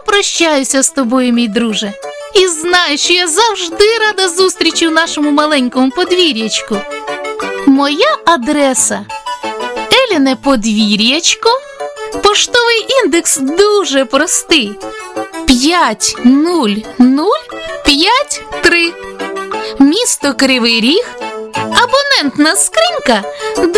прощаюся з тобою, мій друже. І знай, що я завжди рада зустрічі в нашому маленькому подвір'ячку. Моя адреса – Еліне подвір'ячко. Поштовий індекс дуже простий – 50053. Місто Кривий Ріг. Абонентна скринька